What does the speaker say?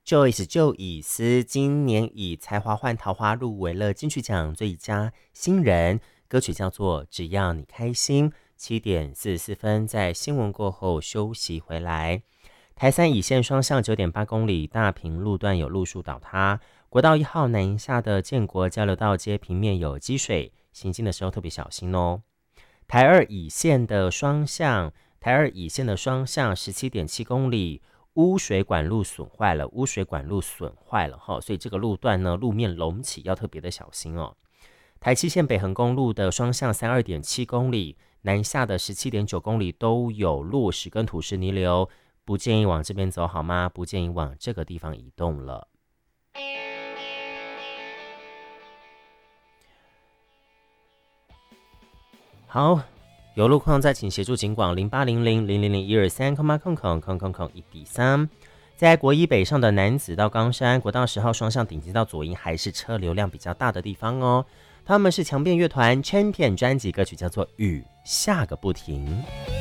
Joyce 就以斯今年以才华换桃花入围了金曲奖最佳新人，歌曲叫做《只要你开心》。7:44在新闻过后休息回来。台三乙线双向9.8公里大平路段有路树倒塌，国道1号南下的建国交流道街平面有积水，行进的时候特别小心哦。台二乙线的双向17.7公里污水管路损坏了，所以这个路段呢路面隆起，要特别的小心哦。台七线北横公路的双向32.7公里南下的17.9公里都有落石跟土石泥流，不建议往这边走好吗？不建议往这个地方移动了。好，有路况再请协助警广0800000123123，在国一北上的南子到冈山国道10号双向顶级到左营还是车流量比较大的地方哦。他们是强辩乐团 Champion 专辑歌曲叫做雨下个不停。